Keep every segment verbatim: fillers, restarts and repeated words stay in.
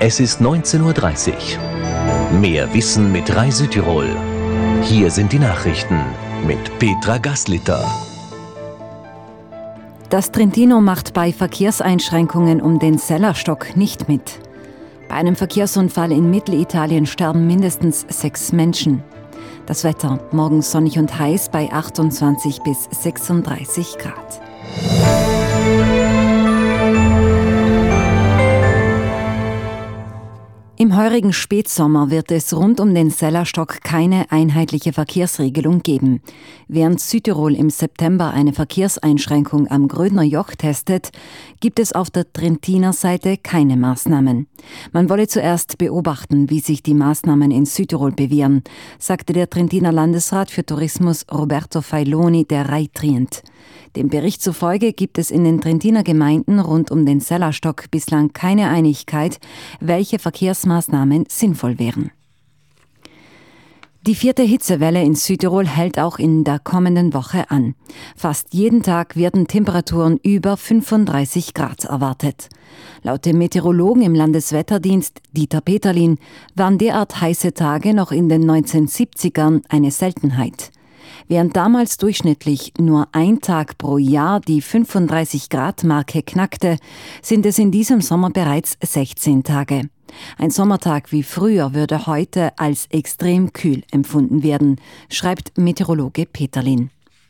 Es ist neunzehn Uhr dreißig. Mehr Wissen mit Rai Südtirol. Hier sind die Nachrichten mit Petra Gaslitter. Das Trentino macht bei Verkehrseinschränkungen um den Sellerstock nicht mit. Bei einem Verkehrsunfall in Mittelitalien sterben mindestens sechs Menschen. Das Wetter: morgen sonnig und heiß bei achtundzwanzig bis sechsunddreißig Grad. Im heurigen Spätsommer wird es rund um den Sellerstock keine einheitliche Verkehrsregelung geben. Während Südtirol im September eine Verkehrseinschränkung am Grödner Joch testet, gibt es auf der Trentiner Seite keine Maßnahmen. Man wolle zuerst beobachten, wie sich die Maßnahmen in Südtirol bewähren, sagte der Trentiner Landesrat für Tourismus Roberto Failoni der Rai Trient. Dem Bericht zufolge gibt es in den Trentiner Gemeinden rund um den Sellerstock bislang keine Einigkeit, welche Verkehrsmaßnahmen sinnvoll wären. Die vierte Hitzewelle in Südtirol hält auch in der kommenden Woche an. Fast jeden Tag werden Temperaturen über fünfunddreißig Grad erwartet. Laut dem Meteorologen im Landeswetterdienst Dieter Peterlin waren derart heiße Tage noch in den neunzehnhundertsiebzigern eine Seltenheit. Während damals durchschnittlich nur ein Tag pro Jahr die fünfunddreißig Grad Marke knackte, sind es in diesem Sommer bereits sechzehn Tage. Ein Sommertag wie früher würde heute als extrem kühl empfunden werden, schreibt Meteorologe Peterlin.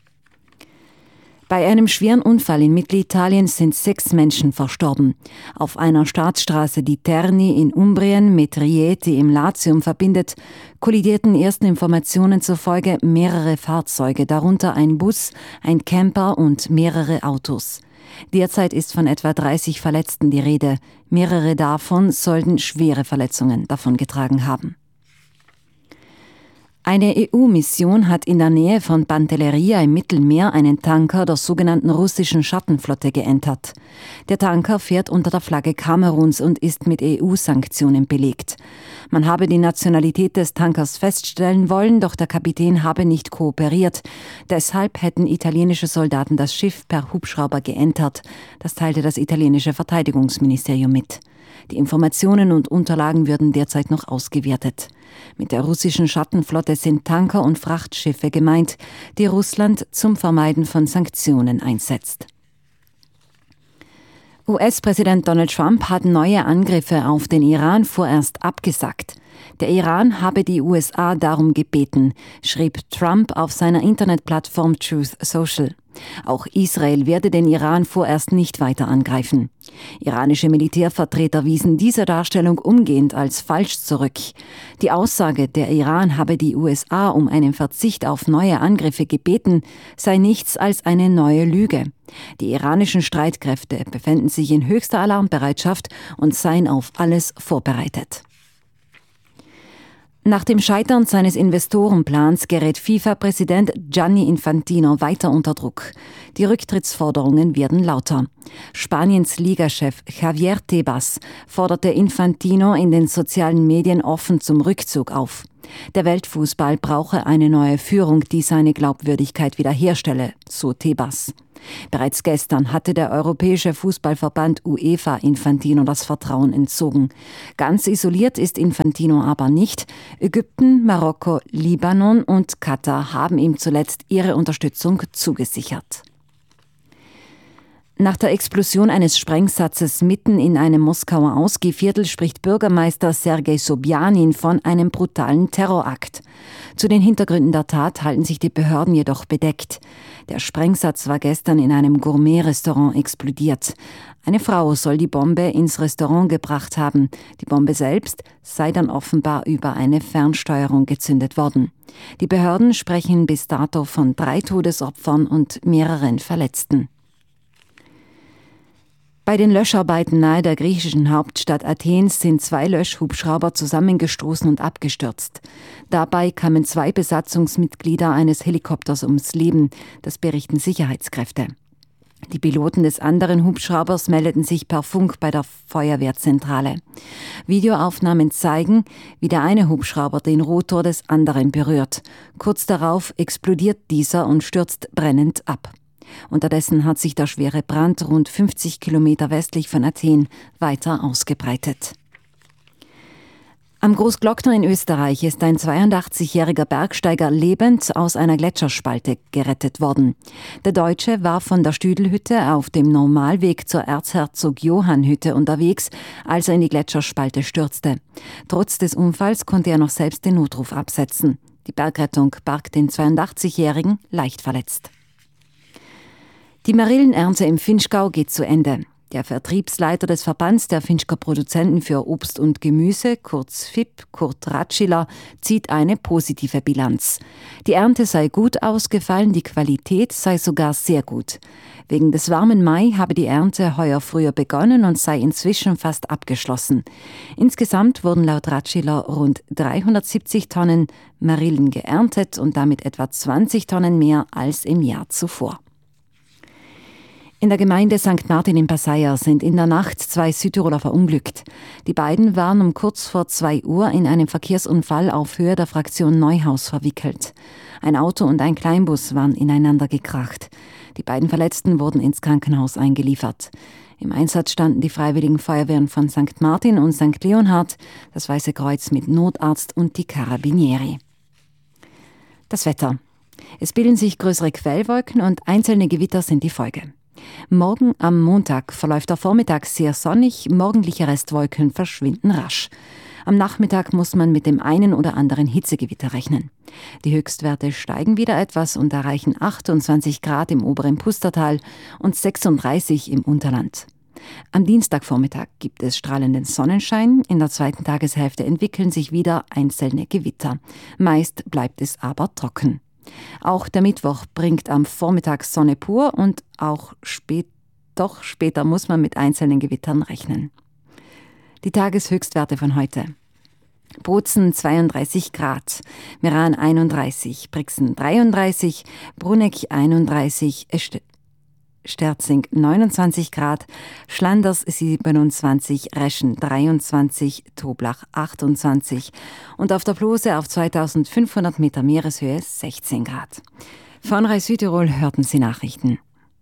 Bei einem schweren Unfall in Mittelitalien sind sechs Menschen verstorben. Auf einer Staatsstraße, die Terni in Umbrien mit Rieti im Latium verbindet, kollidierten ersten Informationen zufolge mehrere Fahrzeuge, darunter ein Bus, ein Camper und mehrere Autos. Derzeit ist von etwa dreißig Verletzten die Rede. Mehrere davon sollten schwere Verletzungen davongetragen haben. Eine E U-Mission hat in der Nähe von Pantelleria im Mittelmeer einen Tanker der sogenannten russischen Schattenflotte geentert. Der Tanker fährt unter der Flagge Kameruns und ist mit E U-Sanktionen belegt. Man habe die Nationalität des Tankers feststellen wollen, doch der Kapitän habe nicht kooperiert. Deshalb hätten italienische Soldaten das Schiff per Hubschrauber geentert. Das teilte das italienische Verteidigungsministerium mit. Die Informationen und Unterlagen würden derzeit noch ausgewertet. Mit der russischen Schattenflotte sind Tanker und Frachtschiffe gemeint, die Russland zum Vermeiden von Sanktionen einsetzt. U S-Präsident Donald Trump hat neue Angriffe auf den Iran vorerst abgesagt. Der Iran habe die U S A darum gebeten, schrieb Trump auf seiner Internetplattform Truth Social. Auch Israel werde den Iran vorerst nicht weiter angreifen. Iranische Militärvertreter wiesen diese Darstellung umgehend als falsch zurück. Die Aussage, der Iran habe die U S A um einen Verzicht auf neue Angriffe gebeten, sei nichts als eine neue Lüge. Die iranischen Streitkräfte befänden sich in höchster Alarmbereitschaft und seien auf alles vorbereitet. Nach dem Scheitern seines Investorenplans gerät FIFA-Präsident Gianni Infantino weiter unter Druck. Die Rücktrittsforderungen werden lauter. Spaniens Ligachef Javier Tebas forderte Infantino in den sozialen Medien offen zum Rückzug auf. Der Weltfußball brauche eine neue Führung, die seine Glaubwürdigkeit wiederherstelle, so Tebas. Bereits gestern hatte der Europäische Fußballverband UEFA Infantino das Vertrauen entzogen. Ganz isoliert ist Infantino aber nicht. Ägypten, Marokko, Libanon und Katar haben ihm zuletzt ihre Unterstützung zugesichert. Nach der Explosion eines Sprengsatzes mitten in einem Moskauer Ausgehviertel spricht Bürgermeister Sergei Sobjanin von einem brutalen Terrorakt. Zu den Hintergründen der Tat halten sich die Behörden jedoch bedeckt. Der Sprengsatz war gestern in einem Gourmet-Restaurant explodiert. Eine Frau soll die Bombe ins Restaurant gebracht haben. Die Bombe selbst sei dann offenbar über eine Fernsteuerung gezündet worden. Die Behörden sprechen bis dato von drei Todesopfern und mehreren Verletzten. Bei den Löscharbeiten nahe der griechischen Hauptstadt Athens sind zwei Löschhubschrauber zusammengestoßen und abgestürzt. Dabei kamen zwei Besatzungsmitglieder eines Helikopters ums Leben, das berichten Sicherheitskräfte. Die Piloten des anderen Hubschraubers meldeten sich per Funk bei der Feuerwehrzentrale. Videoaufnahmen zeigen, wie der eine Hubschrauber den Rotor des anderen berührt. Kurz darauf explodiert dieser und stürzt brennend ab. Unterdessen hat sich der schwere Brand rund fünfzig Kilometer westlich von Athen weiter ausgebreitet. Am Großglockner in Österreich ist ein zweiundachtzigjähriger Bergsteiger lebend aus einer Gletscherspalte gerettet worden. Der Deutsche war von der Stüdelhütte auf dem Normalweg zur Erzherzog-Johann-Hütte unterwegs, als er in die Gletscherspalte stürzte. Trotz des Unfalls konnte er noch selbst den Notruf absetzen. Die Bergrettung barg den zweiundachtzigjährigen leicht verletzt. Die Marillenernte im Vinschgau geht zu Ende. Der Vertriebsleiter des Verbands der Vinschger Produzenten für Obst und Gemüse, kurz V I P, Kurt Ratschiller, zieht eine positive Bilanz. Die Ernte sei gut ausgefallen, die Qualität sei sogar sehr gut. Wegen des warmen Mai habe die Ernte heuer früher begonnen und sei inzwischen fast abgeschlossen. Insgesamt wurden laut Ratschiller rund dreihundertsiebzig Tonnen Marillen geerntet und damit etwa zwanzig Tonnen mehr als im Jahr zuvor. In der Gemeinde Sankt Martin in Passaia sind in der Nacht zwei Südtiroler verunglückt. Die beiden waren um kurz vor zwei Uhr in einem Verkehrsunfall auf Höhe der Fraktion Neuhaus verwickelt. Ein Auto und ein Kleinbus waren ineinander gekracht. Die beiden Verletzten wurden ins Krankenhaus eingeliefert. Im Einsatz standen die Freiwilligen Feuerwehren von Sankt Martin und Sankt Leonhard, das Weiße Kreuz mit Notarzt und die Carabinieri. Das Wetter. Es bilden sich größere Quellwolken und einzelne Gewitter sind die Folge. Morgen am Montag verläuft der Vormittag sehr sonnig, morgendliche Restwolken verschwinden rasch. Am Nachmittag muss man mit dem einen oder anderen Hitzegewitter rechnen. Die Höchstwerte steigen wieder etwas und erreichen achtundzwanzig Grad im oberen Pustertal und sechsunddreißig im Unterland. Am Dienstagvormittag gibt es strahlenden Sonnenschein, in der zweiten Tageshälfte entwickeln sich wieder einzelne Gewitter. Meist bleibt es aber trocken. Auch der Mittwoch bringt am Vormittag Sonne pur und auch spät, doch später muss man mit einzelnen Gewittern rechnen. Die Tageshöchstwerte von heute. Bozen zweiunddreißig Grad, Meran einunddreißig, Brixen dreiunddreißig, Bruneck einunddreißig, Sterzing neunundzwanzig Grad, Schlanders siebenundzwanzig, Reschen dreiundzwanzig, Toblach achtundzwanzig und auf der Plose auf zweitausendfünfhundert Meter Meereshöhe sechzehn Grad. Von Rai Südtirol hörten Sie Nachrichten.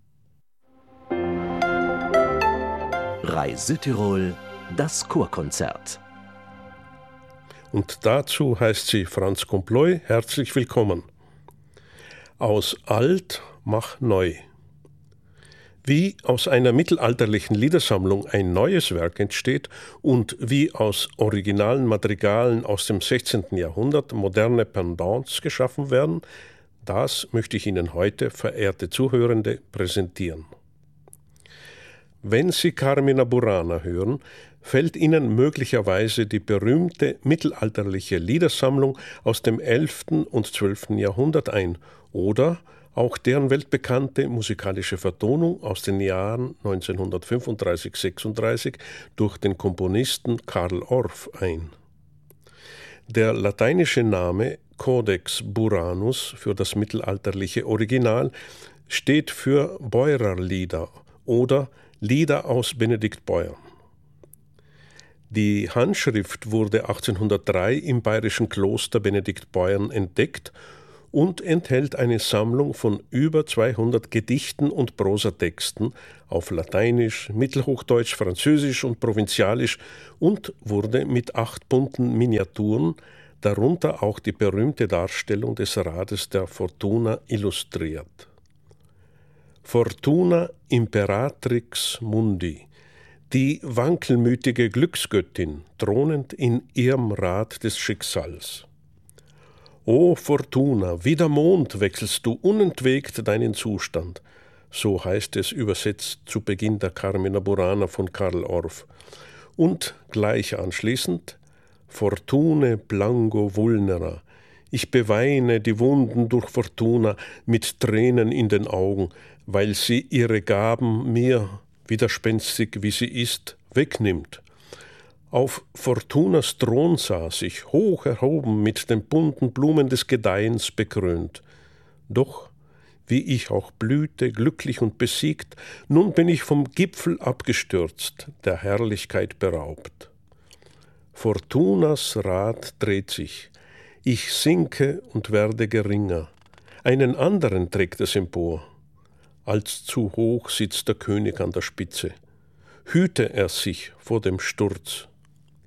Rai Südtirol, das Chorkonzert. Und dazu heißt sie Franz Comploy herzlich willkommen. Aus alt mach neu. Wie aus einer mittelalterlichen Liedersammlung ein neues Werk entsteht und wie aus originalen Madrigalen aus dem sechzehnten Jahrhundert moderne Pendants geschaffen werden, das möchte ich Ihnen heute, verehrte Zuhörende, präsentieren. Wenn Sie Carmina Burana hören, fällt Ihnen möglicherweise die berühmte mittelalterliche Liedersammlung aus dem elften und zwölften Jahrhundert ein oder auch deren weltbekannte musikalische Vertonung aus den Jahren neunzehnhundertfünfunddreißig sechsunddreißig durch den Komponisten Carl Orff ein. Der lateinische Name Codex Buranus für das mittelalterliche Original steht für Bäurerlieder oder Lieder aus Benedikt Beuern. Die Handschrift wurde achtzehnhundertdrei im bayerischen Kloster Benedikt Beuern entdeckt und enthält eine Sammlung von über zweihundert Gedichten und Prosatexten auf Lateinisch, Mittelhochdeutsch, Französisch und Provinzialisch und wurde mit acht bunten Miniaturen, darunter auch die berühmte Darstellung des Rades der Fortuna, illustriert. Fortuna Imperatrix Mundi, die wankelmütige Glücksgöttin, thronend in ihrem Rad des Schicksals. O Fortuna, wie der Mond wechselst du unentwegt deinen Zustand, so heißt es übersetzt zu Beginn der Carmina Burana von Carl Orff. Und gleich anschließend, Fortune blanco vulnera, ich beweine die Wunden durch Fortuna mit Tränen in den Augen, weil sie ihre Gaben mir, widerspenstig wie sie ist, wegnimmt. Auf Fortunas Thron saß ich, hoch erhoben, mit den bunten Blumen des Gedeihens bekrönt. Doch, wie ich auch blühte, glücklich und besiegt, nun bin ich vom Gipfel abgestürzt, der Herrlichkeit beraubt. Fortunas Rad dreht sich, ich sinke und werde geringer, einen anderen trägt es empor. Als zu hoch sitzt der König an der Spitze, hüte er sich vor dem Sturz.